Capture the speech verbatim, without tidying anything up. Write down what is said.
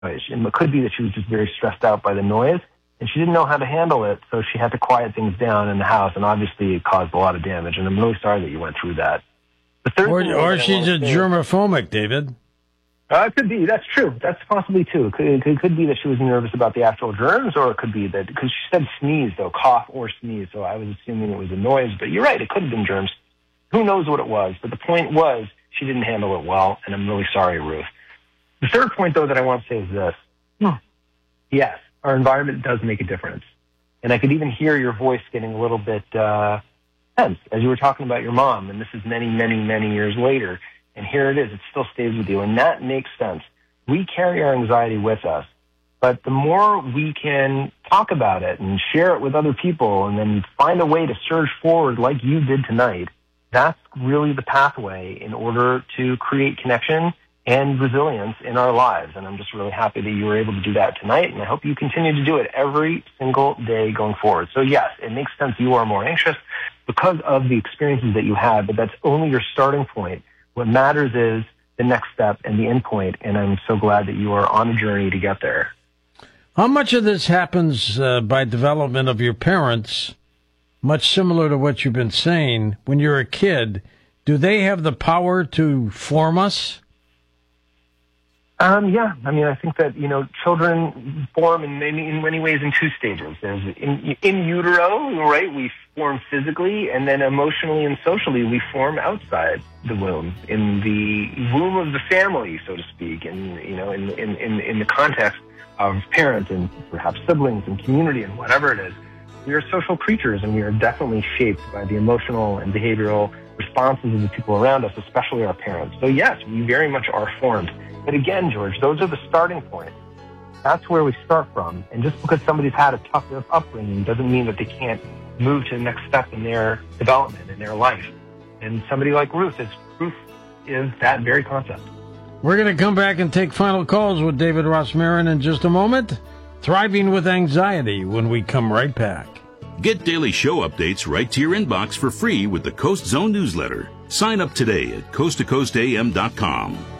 noise. And it could be that she was just very stressed out by the noise, and she didn't know how to handle it, so she had to quiet things down in the house, and obviously it caused a lot of damage, and I'm really sorry that you went through that. The third or thing or that she's a say, germophobic, David. Uh, it could be. That's true. That's possibly, too. It could, it could, it could be that she was nervous about the actual germs, or it could be that, because she said sneeze, though, cough or sneeze, so I was assuming it was a noise, but you're right, it could have been germs. Who knows what it was, but the point was she didn't handle it well, and I'm really sorry, Ruth. The third point, though, that I want to say is this. Hmm. Yes, our environment does make a difference. And I could even hear your voice getting a little bit uh, tense as you were talking about your mom, and this is many, many, many years later. And here it is. It still stays with you, and that makes sense. We carry our anxiety with us, but the more we can talk about it and share it with other people and then find a way to surge forward like you did tonight, that's really the pathway in order to create connection and resilience in our lives. And I'm just really happy that you were able to do that tonight, and I hope you continue to do it every single day going forward. So yes, it makes sense you are more anxious because of the experiences that you had, but that's only your starting point. What matters is the next step and the end point, and I'm so glad that you are on a journey to get there. How much of this happens uh, by development of your parents, much similar to what you've been saying, when you're a kid? Do they have the power to form us? Um, yeah, I mean, I think that, you know, children form in many, in many ways in two stages. There's in, in utero, right, we form physically, and then emotionally and socially we form outside the womb, in the womb of the family, so to speak, and, you know, in, in, in, in the context of parents and perhaps siblings and community and whatever it is. We are social creatures, and we are definitely shaped by the emotional and behavioral responses of the people around us, especially our parents. So yes, we very much are formed. But again, George, those are the starting points. That's where we start from. And just because somebody's had a tough upbringing doesn't mean that they can't move to the next step in their development, in their life. And somebody like Ruth is, Ruth is that very concept. We're going to come back and take final calls with David Ross Marin in just a moment. Thriving with Anxiety when we come right back. Get daily show updates right to your inbox for free with the Coast Zone newsletter. Sign up today at coast to coast a m dot com.